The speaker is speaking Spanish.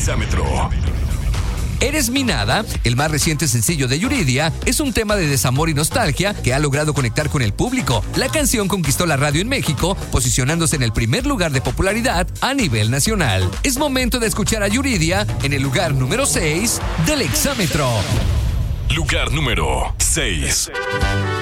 Exámetro. Eres mi nada, el más reciente sencillo de Yuridia, es un tema de desamor y nostalgia que ha logrado conectar con el público. La canción conquistó la radio en México, posicionándose en el primer lugar de popularidad a nivel nacional. Es momento de escuchar a Yuridia en el lugar número 6 del Exámetro. Lugar número 6.